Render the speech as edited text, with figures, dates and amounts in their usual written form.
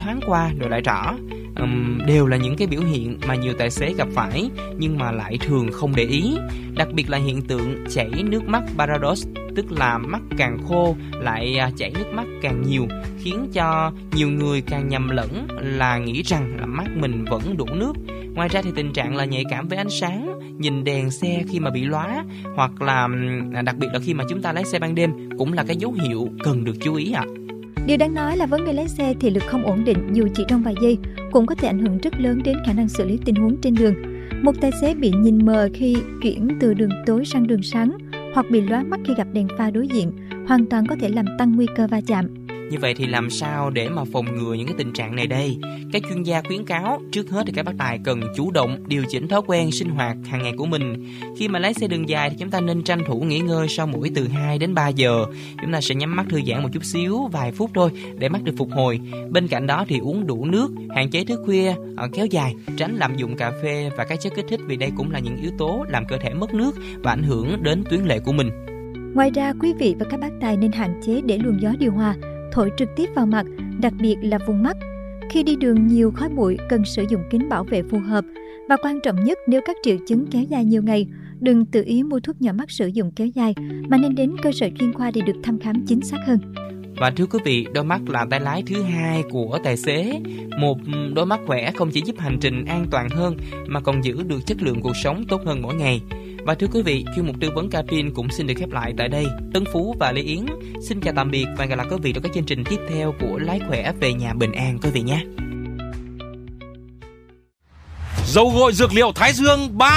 thoáng qua rồi lại rõ. Đều là những cái biểu hiện mà nhiều tài xế gặp phải nhưng mà lại thường không để ý. Đặc biệt là hiện tượng chảy nước mắt paradox, tức là mắt càng khô lại chảy nước mắt càng nhiều, khiến cho nhiều người càng nhầm lẫn là nghĩ rằng là mắt mình vẫn đủ nước. Ngoài ra thì tình trạng là nhạy cảm với ánh sáng, nhìn đèn xe khi mà bị lóa, hoặc là đặc biệt là khi mà chúng ta lái xe ban đêm cũng là cái dấu hiệu cần được chú ý ạ. Điều đáng nói là với người lái xe thì lực không ổn định dù chỉ trong vài giây cũng có thể ảnh hưởng rất lớn đến khả năng xử lý tình huống trên đường. Một tài xế bị nhìn mờ khi chuyển từ đường tối sang đường sáng, hoặc bị lóa mắt khi gặp đèn pha đối diện, hoàn toàn có thể làm tăng nguy cơ va chạm. Như vậy thì làm sao để mà phòng ngừa những cái tình trạng này đây? Các chuyên gia khuyến cáo trước hết thì các bác tài cần chủ động điều chỉnh thói quen sinh hoạt hàng ngày của mình. Khi mà lái xe đường dài thì chúng ta nên tranh thủ nghỉ ngơi sau mỗi từ 2 đến 3 giờ. Chúng ta sẽ nhắm mắt thư giãn một chút xíu, vài phút thôi để mắt được phục hồi. Bên cạnh đó thì uống đủ nước, hạn chế thức khuya kéo dài, tránh lạm dụng cà phê và các chất kích thích, vì đây cũng là những yếu tố làm cơ thể mất nước và ảnh hưởng đến tuyến lệ của mình. Ngoài ra, quý vị và các bác tài nên hạn chế để luồng gió điều hòa thổi trực tiếp vào mặt, đặc biệt là vùng mắt. Khi đi đường nhiều khói bụi, cần sử dụng kính bảo vệ phù hợp. Và quan trọng nhất, nếu các triệu chứng kéo dài nhiều ngày, đừng tự ý mua thuốc nhỏ mắt sử dụng kéo dài, mà nên đến cơ sở chuyên khoa để được thăm khám chính xác hơn. Và thưa quý vị, đôi mắt là tay lái thứ hai của tài xế. Một đôi mắt khỏe không chỉ giúp hành trình an toàn hơn mà còn giữ được chất lượng cuộc sống tốt hơn mỗi ngày. Và thưa quý vị, chuyên mục tư vấn cabin cũng xin được khép lại tại đây. Tấn Phú và Lê Yến xin chào tạm biệt và hẹn gặp lại quý vị trong các chương trình tiếp theo của Lái Khỏe Về Nhà Bình An quý vị nhé. Dầu gội dược liệu Thái Dương 3